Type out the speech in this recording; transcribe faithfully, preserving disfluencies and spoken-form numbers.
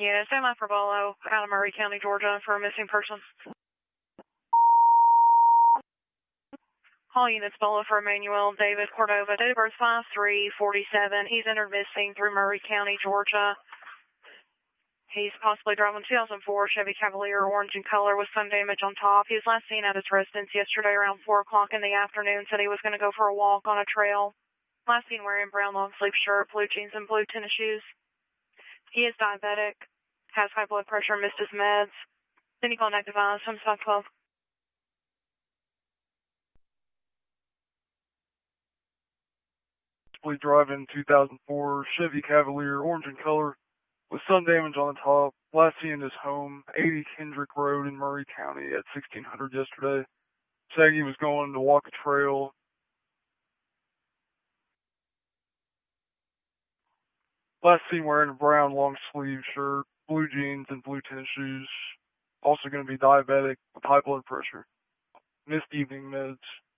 Yeah, stand by for Bolo out of Murray County, Georgia for a missing person. All units, Bolo for Emmanuel David Cordova. Date of birth five three forty-seven. He's entered missing through Murray County, Georgia. He's possibly driving two thousand four Chevy Cavalier, orange in color with some damage on top. He was last seen at his residence yesterday around four o'clock in the afternoon. Said he was going to go for a walk on a trail. Last seen wearing brown long sleeve shirt, blue jeans, and blue tennis shoes. He is diabetic, has high blood pressure, missed his meds. Then he called active eyes from South twelve. Driving two thousand four Chevy Cavalier, orange in color, with sun damage on the top. Last seen in his home, eighty Kendrick Road in Murray County at sixteen hundred yesterday. Saying he was going to walk a trail. Last seen wearing a brown long sleeve shirt, blue jeans, and blue tennis shoes. Also going to be diabetic with high blood pressure. Missed evening meds.